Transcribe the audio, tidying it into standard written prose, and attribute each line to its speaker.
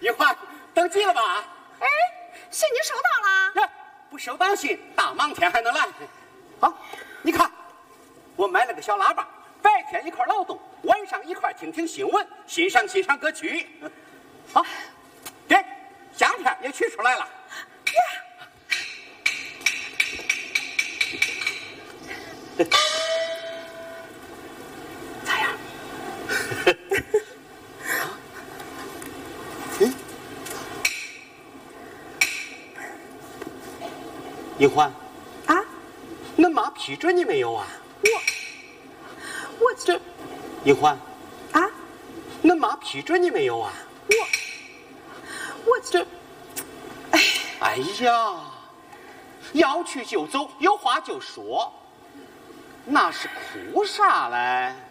Speaker 1: 玉环，登记了吧？
Speaker 2: 哎，信你收到了？
Speaker 1: 呀，不收到信，大忙天还能来？好，你看，我买了个小喇叭，白天一块劳动，晚上一块听听新闻，欣赏欣赏歌曲。好，对，相片也取出来了。呀，咋样？银环
Speaker 2: 啊，
Speaker 1: 恁妈批准你没有啊？
Speaker 2: 我这，
Speaker 1: 银环
Speaker 2: 啊，
Speaker 1: 恁妈批准你没有啊？
Speaker 2: 我这，
Speaker 1: 哎呀，要去就走，有话就说，那是哭啥嘞？